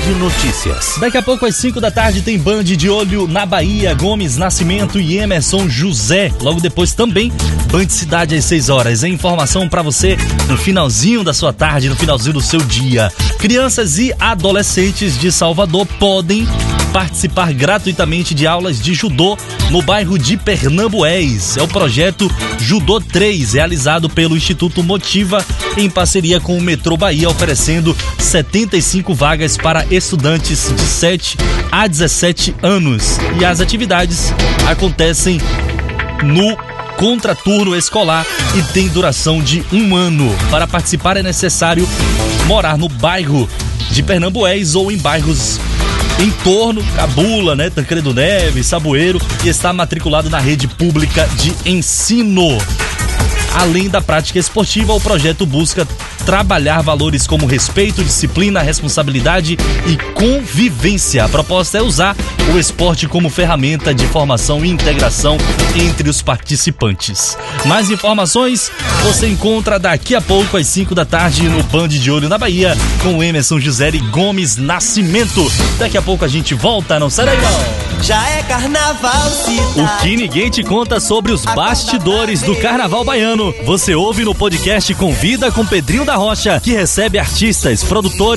Tarde Notícias. Daqui a pouco às 5 da tarde tem Band de Olho na Bahia, Gomes Nascimento e Emerson José. Logo depois também Band Cidade às 6 horas. É informação pra você no finalzinho da sua tarde, no finalzinho do seu dia. Crianças e adolescentes de Salvador podem participar gratuitamente de aulas de judô no bairro de Pernambués. É o projeto Judô 3, realizado pelo Instituto Motiva em parceria com o Metrô Bahia, oferecendo 75 vagas para estudantes de 7 a 17 anos. E as atividades acontecem no contraturno escolar e tem duração de 1 ano. Para participar é necessário morar no bairro de Pernambués ou em bairros em torno, Cabula, Tancredo Neves, Saboeiro, e está matriculado na rede pública de ensino. Além da prática esportiva, o projeto busca trabalhar valores como respeito, disciplina, responsabilidade e convivência. A proposta é usar o esporte como ferramenta de formação e integração entre os participantes. Mais informações você encontra daqui a pouco às 5 da tarde no Band de Olho na Bahia com Emerson José e Gomes Nascimento. Daqui a pouco a gente volta, não sai daí não. Já é carnaval, cidade. O que ninguém te conta sobre os bastidores do carnaval baiano, você ouve no podcast Convida com Pedrinho da Rocha, que recebe artistas, produtores